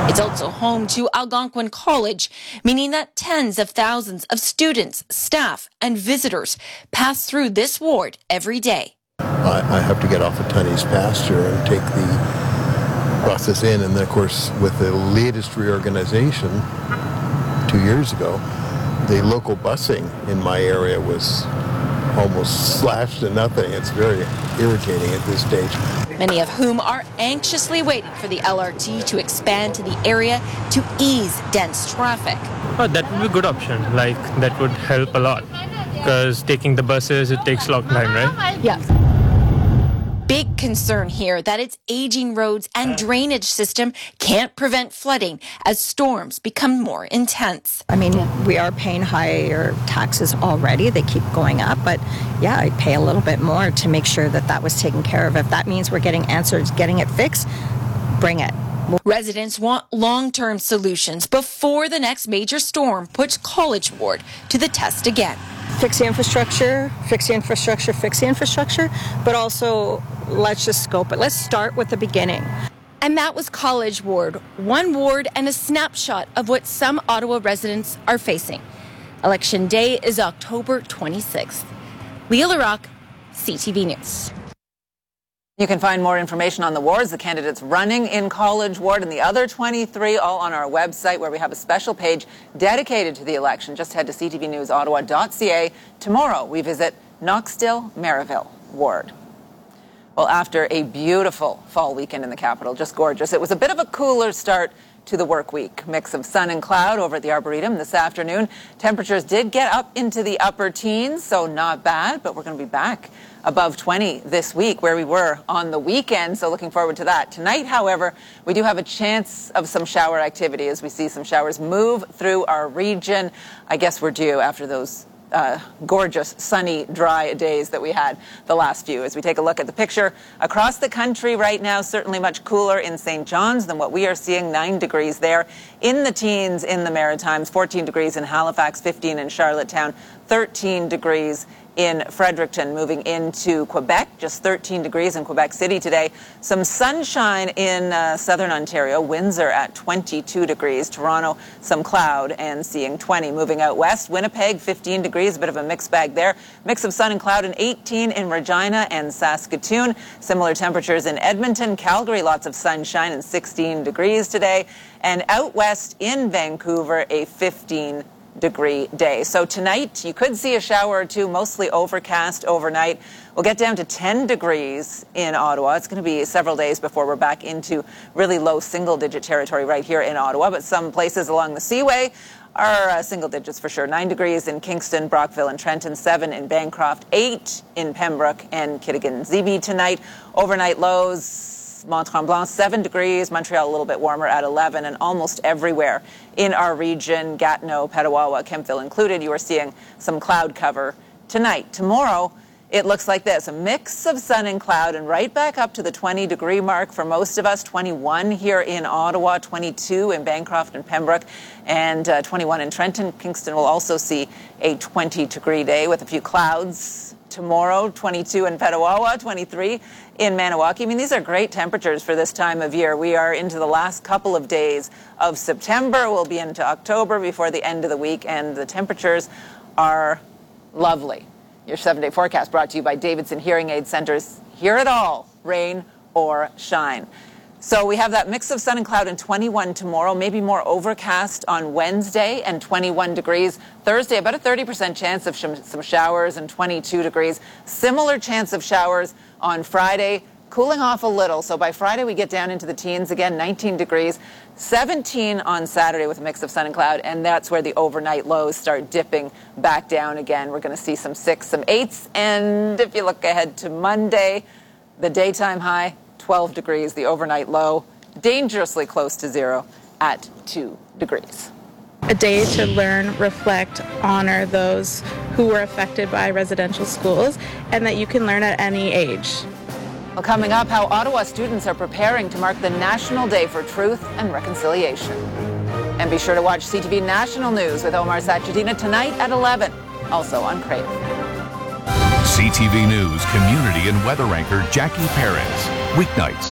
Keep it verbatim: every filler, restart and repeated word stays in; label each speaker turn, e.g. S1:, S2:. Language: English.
S1: It's also home to Algonquin College, meaning that tens of thousands of students, staff, and visitors pass through this ward every day.
S2: I, I have to get off at Tunney's pasture and take the buses in, and then, of course, with the latest reorganization two years ago, the local busing in my area was almost slashed to nothing. It's very irritating at this stage.
S1: Many of whom are anxiously waiting for the L R T to expand to the area to ease dense traffic.
S3: Oh, that would be a good option. Like, that would help a lot. Because taking the buses, it takes a long time, right?
S1: Yeah. Big concern here that its aging roads and drainage system can't prevent flooding as storms become more intense.
S4: I mean, we are paying higher taxes already. They keep going up. But yeah, I pay a little bit more to make sure that that was taken care of. If that means we're getting answers, getting it fixed, bring it.
S1: Residents want long-term solutions before the next major storm puts College Ward to the test again.
S4: Fix the infrastructure, fix the infrastructure, fix the infrastructure, but also let's just scope it. Let's start with the beginning.
S1: And that was College Ward, one ward and a snapshot of what some Ottawa residents are facing. Election Day is October twenty-sixth. Leah LaRocque, C T V News.
S5: You can find more information on the wards, the candidates running in College Ward, and the other twenty-three, all on our website, where we have a special page dedicated to the election. Just head to c t v news ottawa dot c a. Tomorrow, we visit Knoxdale-Merivale Ward. Well, after a beautiful fall weekend in the capital, just gorgeous, it was a bit of a cooler start to the work week. Mix of sun and cloud over at the Arboretum this afternoon. Temperatures did get up into the upper teens, so not bad, but we're going to be back above twenty this week where we were on the weekend, so looking forward to that. Tonight, however, we do have a chance of some shower activity as we see some showers move through our region. I guess we're due after those Uh, gorgeous, sunny, dry days that we had the last few. As we take a look at the picture across the country right now, certainly much cooler in Saint John's than what we are seeing, nine degrees there. In the teens in the Maritimes, fourteen degrees in Halifax, fifteen in Charlottetown, thirteen degrees in Fredericton. Moving into Quebec, just thirteen degrees in Quebec City today. Some sunshine in uh, southern Ontario, Windsor at twenty-two degrees. Toronto, some cloud and seeing twenty. Moving out west, Winnipeg, fifteen degrees, a bit of a mixed bag there. Mix of sun and cloud and eighteen in Regina and Saskatoon. Similar temperatures in Edmonton, Calgary, lots of sunshine and sixteen degrees today. And out west in Vancouver, a fifteen degree day. So tonight you could see a shower or two, mostly overcast overnight. We'll get down to ten degrees in Ottawa. It's going to be several days before we're back into really low single digit territory right here in Ottawa, but some places along the Seaway are uh, single digits for sure. Nine degrees in Kingston, Brockville, and Trenton, seven in Bancroft, eight in Pembroke and Kittigan-Zibi tonight. Overnight lows, Mont-Tremblant, seven degrees, Montreal a little bit warmer at eleven, and almost everywhere in our region, Gatineau, Petawawa, Kemptville included, you are seeing some cloud cover tonight. Tomorrow, it looks like this, a mix of sun and cloud, and right back up to the twenty degree mark for most of us, twenty-one here in Ottawa, twenty-two in Bancroft and Pembroke, and uh, twenty-one in Trenton. Kingston will also see a twenty degree day with a few clouds. Tomorrow, twenty-two in Petawawa, twenty-three in Maniwaki. I mean, these are great temperatures for this time of year. We are into the last couple of days of September. We'll be into October before the end of the week, and the temperatures are lovely. Your seven-day forecast brought to you by Davidson Hearing Aid Centers. Hear it all, rain or shine. So we have that mix of sun and cloud and twenty-one tomorrow, maybe more overcast on Wednesday and twenty-one degrees. Thursday, about a thirty percent chance of sh some showers and twenty-two degrees. Similar chance of showers on Friday, cooling off a little. So by Friday, we get down into the teens again, nineteen degrees, seventeen on Saturday with a mix of sun and cloud. And that's where the overnight lows start dipping back down again. We're going to see some six, some eights. And if you look ahead to Monday, the daytime high, twelve degrees, the overnight low, dangerously close to zero at two degrees.
S6: A day to learn, reflect, honor those who were affected by residential schools, and that you can learn at any age.
S5: Well, coming up, how Ottawa students are preparing to mark the National Day for Truth and Reconciliation. And be sure to watch C T V National News with Omar Sachedina tonight at eleven, also on Crave.
S7: C T V News community and weather anchor Jackie Perez, weeknights